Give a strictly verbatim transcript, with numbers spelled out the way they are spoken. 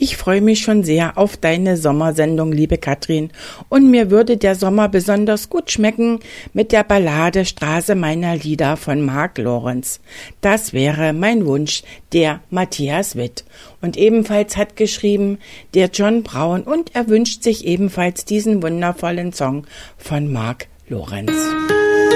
Ich freue mich schon sehr auf deine Sommersendung, liebe Katrin. Und mir würde der Sommer besonders gut schmecken mit der Ballade Straße meiner Lieder von Mark Lorenz. Das wäre mein Wunsch, der Matthias Witt. Und ebenfalls hat geschrieben der John Braun und er wünscht sich ebenfalls diesen wundervollen Song von Mark Lorenz.